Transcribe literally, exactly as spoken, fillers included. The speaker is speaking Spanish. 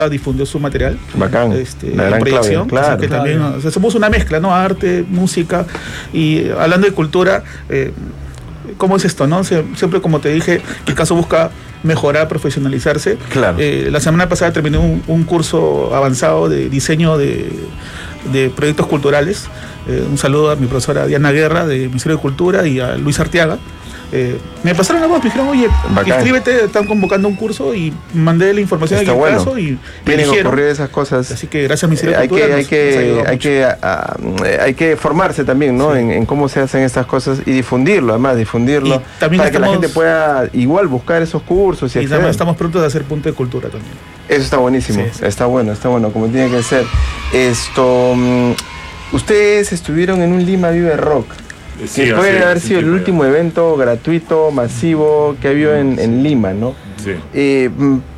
difundió su material. Bacán. Este, la en gran proyección. Claudia, claro. Que también, o sea, somos una mezcla, ¿no? Arte, música. Y hablando de cultura, eh, ¿cómo es esto, no? Sie- siempre, como te dije, el caso busca mejorar, profesionalizarse. Claro. Eh, la semana pasada terminé un, un curso avanzado de diseño de, de proyectos culturales. Eh, un saludo a mi profesora Diana Guerra, de Ministerio de Cultura, y a Luis Arteaga. Eh, me pasaron la voz, me dijeron, oye, Bacán. inscríbete, están convocando un curso, y mandé la información Está en el bueno. caso y me Tienen que eligieron. ocurrir esas cosas. Así que gracias a Ministerio Eh, de hay Cultura que, nos- hay nos que, ayudó hay mucho. que, a- a- eh, hay que formarse también, ¿no? Sí. En, en cómo se hacen estas cosas y difundirlo, además, difundirlo, Y también para que la estamos- gente pueda igual buscar esos cursos y, Y acceder. además estamos prontos de hacer punto de cultura también. Eso está buenísimo, Sí, sí. está bueno, está bueno, como tiene que ser. Esto, mm, ustedes estuvieron en un Lima Vive Rock, Sí, que puede hace- haber hace sido el tiempo último evento gratuito, masivo que ha habido en, en Lima, ¿no? ya. Sí. Eh, mm,